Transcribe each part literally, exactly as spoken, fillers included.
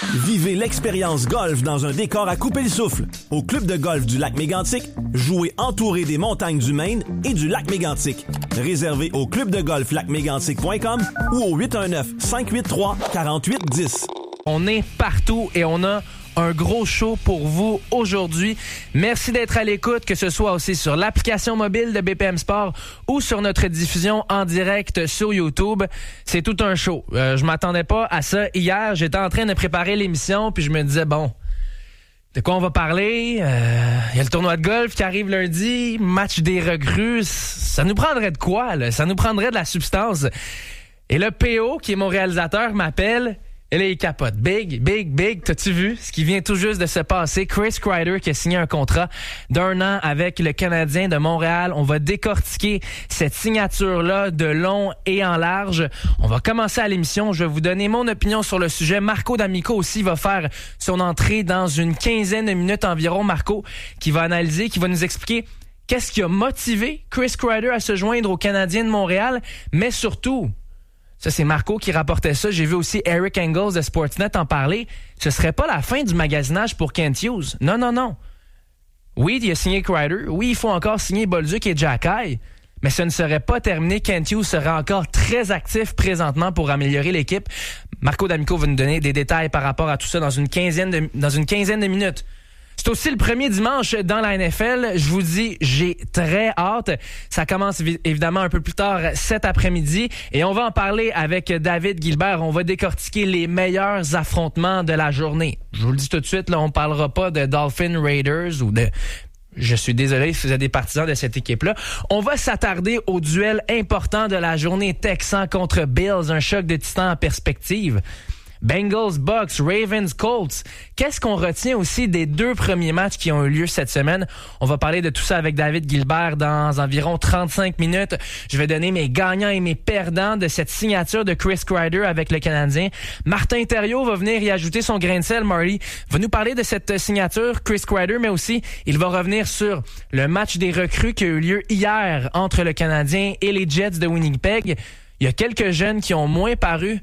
Vivez l'expérience golf dans un décor à couper le souffle. Au club de golf du lac Mégantic, jouez entouré des montagnes du Maine et du lac Mégantic. Réservé au club de golf lac mégantic point com ou au huit un neuf, cinq huit trois, quatre huit un zéro. On est partout et on a un gros show pour vous aujourd'hui. Merci d'être à l'écoute, que ce soit aussi sur l'application mobile de B P M Sport ou sur notre diffusion en direct sur YouTube. C'est tout un show. Euh, je m'attendais pas à ça. Hier, j'étais en train de préparer l'émission, puis je me disais, bon, de quoi on va parler? Il euh, y a le tournoi de golf qui arrive lundi, match des recrues. Ça nous prendrait de quoi, là? Ça nous prendrait de la substance. Et le P O, qui est mon réalisateur, m'appelle. Et là, il capote. Big, big, big. T'as-tu vu ce qui vient tout juste de se passer? Chris Kreider qui a signé un contrat d'un an avec le Canadien de Montréal. On va décortiquer cette signature-là de long et en large. On va commencer à l'émission. Je vais vous donner mon opinion sur le sujet. Marco D'Amico aussi va faire son entrée dans une quinzaine de minutes environ. Marco qui va analyser, qui va nous expliquer qu'est-ce qui a motivé Chris Kreider à se joindre au Canadien de Montréal, mais surtout... Ça, c'est Marco qui rapportait ça. J'ai vu aussi Eric Engels de Sportsnet en parler. Ce serait pas la fin du magasinage pour Kent Hughes. Non, non, non. Oui, il a signé Kreider. Oui, il faut encore signer Bolduc et Xhekaj. Mais ce ne serait pas terminé. Kent Hughes serait encore très actif présentement pour améliorer l'équipe. Marco D'Amico va nous donner des détails par rapport à tout ça dans une quinzaine de, dans une quinzaine de minutes. C'est aussi le premier dimanche dans la N F L. Je vous dis, j'ai très hâte. Ça commence évidemment un peu plus tard cet après-midi et on va en parler avec David Gilbert. On va décortiquer les meilleurs affrontements de la journée. Je vous le dis tout de suite, là, on parlera pas de Dolphins Raiders ou de... Je suis désolé si vous êtes des partisans de cette équipe-là. On va s'attarder au duel important de la journée Texans contre Bills, un choc de titans en perspective. Bengals, Bucks, Ravens, Colts. Qu'est-ce qu'on retient aussi des deux premiers matchs qui ont eu lieu cette semaine? On va parler de tout ça avec David Gilbert dans environ trente-cinq minutes. Je vais donner mes gagnants et mes perdants de cette signature de Chris Kreider avec le Canadien. Martin Thériault va venir y ajouter son grain de sel. Marty va nous parler de cette signature Chris Kreider, mais aussi il va revenir sur le match des recrues qui a eu lieu hier entre le Canadien et les Jets de Winnipeg. Il y a quelques jeunes qui ont moins paru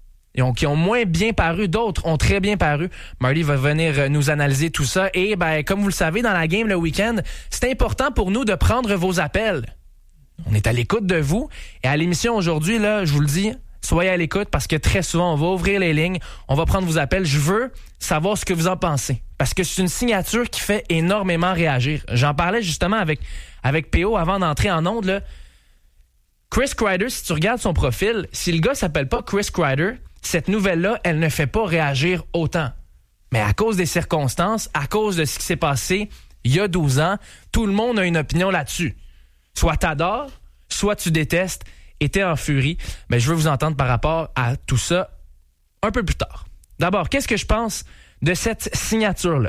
qui ont moins bien paru, d'autres ont très bien paru. Marty va venir nous analyser tout ça. Et ben, comme vous le savez, dans la game le week-end, c'est important pour nous de prendre vos appels. On est à l'écoute de vous. Et à l'émission aujourd'hui, là, je vous le dis, soyez à l'écoute parce que très souvent, on va ouvrir les lignes, on va prendre vos appels. Je veux savoir ce que vous en pensez. Parce que c'est une signature qui fait énormément réagir. J'en parlais justement avec, avec P O avant d'entrer en onde, là. Chris Kreider, si tu regardes son profil, si le gars s'appelle pas Chris Kreider, cette nouvelle-là, elle ne fait pas réagir autant. Mais à cause des circonstances, à cause de ce qui s'est passé il y a douze ans, tout le monde a une opinion là-dessus. Soit t'adores, soit tu détestes et t'es en furie. Mais je veux vous entendre par rapport à tout ça un peu plus tard. D'abord, qu'est-ce que je pense de cette signature-là?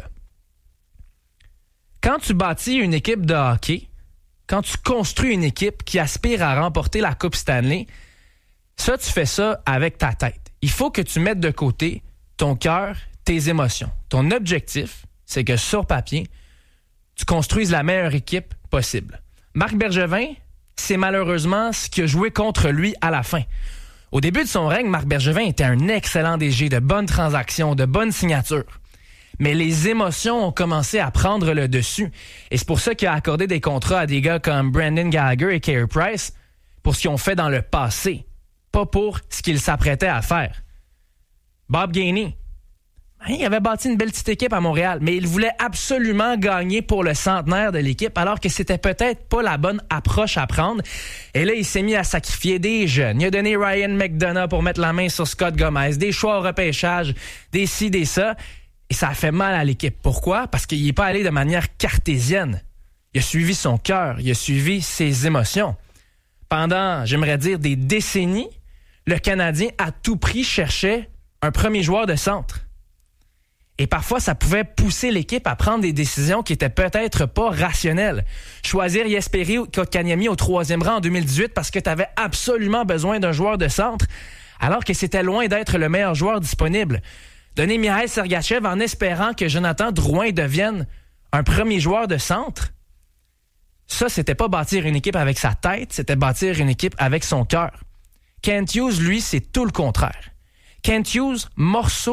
Quand tu bâtis une équipe de hockey, quand tu construis une équipe qui aspire à remporter la Coupe Stanley, ça, tu fais ça avec ta tête. Il faut que tu mettes de côté ton cœur, tes émotions. Ton objectif, c'est que sur papier, tu construises la meilleure équipe possible. Marc Bergevin, c'est malheureusement ce qui a joué contre lui à la fin. Au début de son règne, Marc Bergevin était un excellent D G, de bonnes transactions, de bonnes signatures. Mais les émotions ont commencé à prendre le dessus. Et c'est pour ça qu'il a accordé des contrats à des gars comme Brendan Gallagher et Carey Price pour ce qu'ils ont fait dans le passé. Pas pour ce qu'il s'apprêtait à faire. Bob Gainey, il avait bâti une belle petite équipe à Montréal, mais il voulait absolument gagner pour le centenaire de l'équipe, alors que c'était peut-être pas la bonne approche à prendre. Et là, il s'est mis à sacrifier des jeunes. Il a donné Ryan McDonough pour mettre la main sur Scott Gomez, des choix au repêchage, des ci, des ça. Et ça a fait mal à l'équipe. Pourquoi? Parce qu'il n'est pas allé de manière cartésienne. Il a suivi son cœur, il a suivi ses émotions. Pendant, j'aimerais dire, des décennies, le Canadien, à tout prix, cherchait un premier joueur de centre. Et parfois, ça pouvait pousser l'équipe à prendre des décisions qui étaient peut-être pas rationnelles. Choisir Jesperi Kotkaniemi au troisième rang en deux mille dix-huit parce que tu avais absolument besoin d'un joueur de centre, alors que c'était loin d'être le meilleur joueur disponible. Donner Mikhail Sergachev en espérant que Jonathan Drouin devienne un premier joueur de centre, ça, c'était pas bâtir une équipe avec sa tête, c'était bâtir une équipe avec son cœur. Kent Hughes, lui, c'est tout le contraire. Kent Hughes, morceau